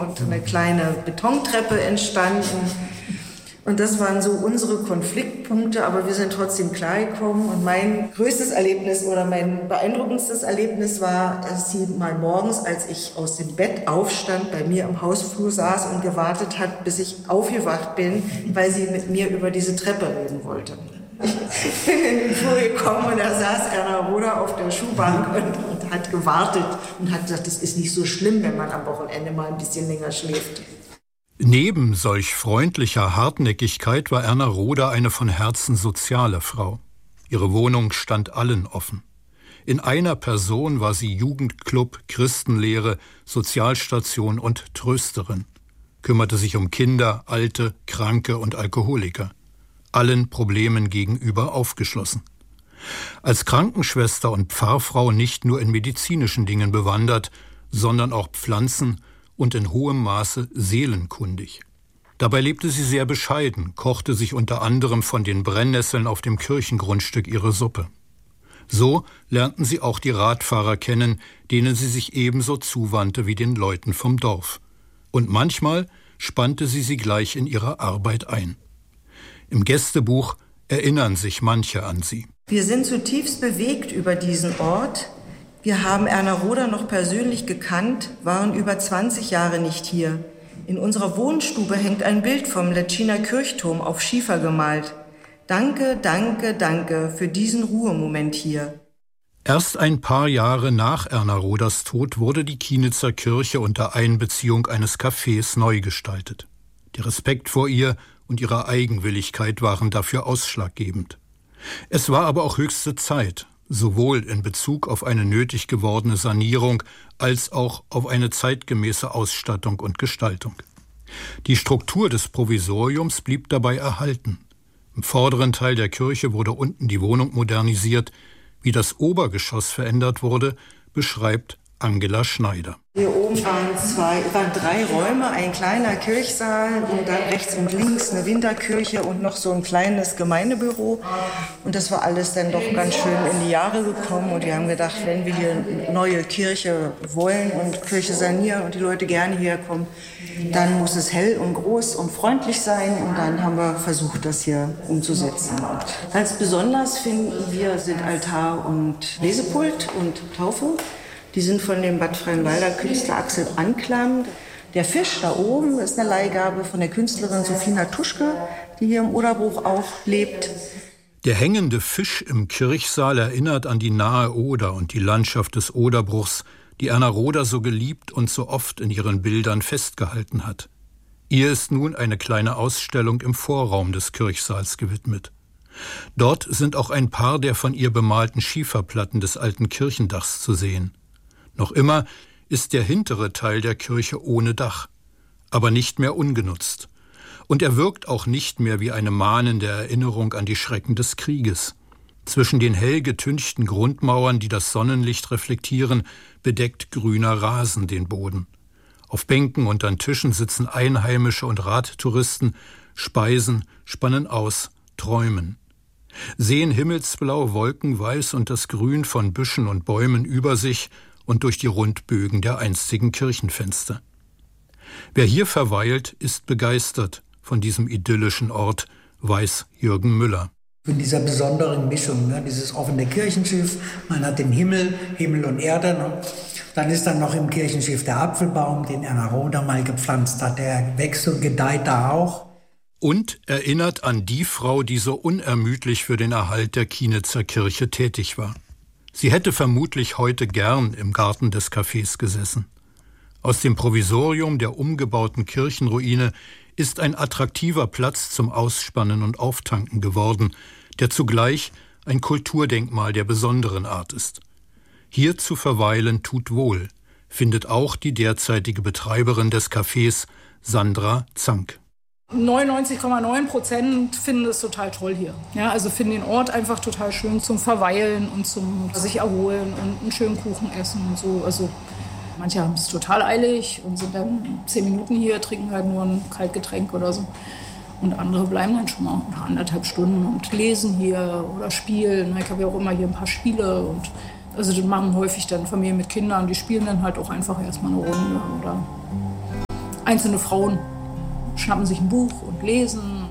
und eine kleine Betontreppe entstanden. Und das waren so unsere Konfliktpunkte, aber wir sind trotzdem klargekommen. Und mein größtes Erlebnis oder mein beeindruckendstes Erlebnis war, dass sie mal morgens, als ich aus dem Bett aufstand, bei mir im Hausflur saß und gewartet hat, bis ich aufgewacht bin, weil sie mit mir über diese Treppe reden wollte. Ich bin in den Flur gekommen und da saß Erna Roder auf der Schuhbank und hat gewartet und hat gesagt, es ist nicht so schlimm, wenn man am Wochenende mal ein bisschen länger schläft. Neben solch freundlicher Hartnäckigkeit war Erna Roder eine von Herzen soziale Frau. Ihre Wohnung stand allen offen. In einer Person war sie Jugendclub, Christenlehre, Sozialstation und Trösterin, kümmerte sich um Kinder, Alte, Kranke und Alkoholiker, allen Problemen gegenüber aufgeschlossen. Als Krankenschwester und Pfarrfrau nicht nur in medizinischen Dingen bewandert, sondern auch Pflanzen- und in hohem Maße seelenkundig. Dabei lebte sie sehr bescheiden, kochte sich unter anderem von den Brennnesseln auf dem Kirchengrundstück ihre Suppe. So lernten sie auch die Radfahrer kennen, denen sie sich ebenso zuwandte wie den Leuten vom Dorf. Und manchmal spannte sie gleich in ihre Arbeit ein. Im Gästebuch erinnern sich manche an sie. Wir sind zutiefst bewegt über diesen Ort. Wir haben Erna Roder noch persönlich gekannt, waren über 20 Jahre nicht hier. In unserer Wohnstube hängt ein Bild vom Lettschiner Kirchturm auf Schiefer gemalt. Danke, danke, danke für diesen Ruhemoment hier. Erst ein paar Jahre nach Erna Roders Tod wurde die Kienitzer Kirche unter Einbeziehung eines Cafés neu gestaltet. Der Respekt vor ihr und ihre Eigenwilligkeit waren dafür ausschlaggebend. Es war aber auch höchste Zeit, sowohl in Bezug auf eine nötig gewordene Sanierung als auch auf eine zeitgemäße Ausstattung und Gestaltung. Die Struktur des Provisoriums blieb dabei erhalten. Im vorderen Teil der Kirche wurde unten die Wohnung modernisiert. Wie das Obergeschoss verändert wurde, beschreibt Angela Schneider. Hier oben waren 3 Räume, ein kleiner Kirchsaal und dann rechts und links eine Winterkirche und noch so ein kleines Gemeindebüro. Und das war alles dann doch ganz schön in die Jahre gekommen. Und wir haben gedacht, wenn wir hier eine neue Kirche wollen und Kirche sanieren und die Leute gerne hierher kommen, dann muss es hell und groß und freundlich sein. Und dann haben wir versucht, das hier umzusetzen. Und ganz besonders finden wir sind Altar und Lesepult und Taufe. Die sind von dem Bad Freienwalder Künstler Axel Anklam. Der Fisch da oben ist eine Leihgabe von der Künstlerin Sophie Natuschke, die hier im Oderbruch auch lebt. Der hängende Fisch im Kirchsaal erinnert an die nahe Oder und die Landschaft des Oderbruchs, die Erna Roder so geliebt und so oft in ihren Bildern festgehalten hat. Ihr ist nun eine kleine Ausstellung im Vorraum des Kirchsaals gewidmet. Dort sind auch ein paar der von ihr bemalten Schieferplatten des alten Kirchendachs zu sehen. Noch immer ist der hintere Teil der Kirche ohne Dach, aber nicht mehr ungenutzt. Und er wirkt auch nicht mehr wie eine mahnende Erinnerung an die Schrecken des Krieges. Zwischen den hell getünchten Grundmauern, die das Sonnenlicht reflektieren, bedeckt grüner Rasen den Boden. Auf Bänken und an Tischen sitzen Einheimische und Radtouristen, speisen, spannen aus, träumen. Sehen himmelsblau, wolkenweiß und das Grün von Büschen und Bäumen über sich und durch die Rundbögen der einstigen Kirchenfenster. Wer hier verweilt, ist begeistert von diesem idyllischen Ort, weiß Jürgen Müller. In dieser besonderen Mischung, dieses offene Kirchenschiff, man hat den Himmel und Erde. Dann ist dann noch im Kirchenschiff der Apfelbaum, den Erna Roder mal gepflanzt hat. Der wächst und gedeiht da auch. Und erinnert an die Frau, die so unermüdlich für den Erhalt der Kienitzer Kirche tätig war. Sie hätte vermutlich heute gern im Garten des Cafés gesessen. Aus dem Provisorium der umgebauten Kirchenruine ist ein attraktiver Platz zum Ausspannen und Auftanken geworden, der zugleich ein Kulturdenkmal der besonderen Art ist. Hier zu verweilen tut wohl, findet auch die derzeitige Betreiberin des Cafés, Sandra Zank. 99,9% finden es total toll hier. Ja, also finden den Ort einfach total schön zum Verweilen und zum sich erholen und einen schönen Kuchen essen und so. Also manche haben es total eilig und sind dann 10 Minuten hier, trinken halt nur ein Kaltgetränk oder so. Und andere bleiben dann schon mal 1,5 Stunden und lesen hier oder spielen. Ich habe ja auch immer hier ein paar Spiele. Und also das machen häufig dann Familien mit Kindern, die spielen dann halt auch einfach erstmal eine Runde oder einzelne Frauen schnappen sich ein Buch und lesen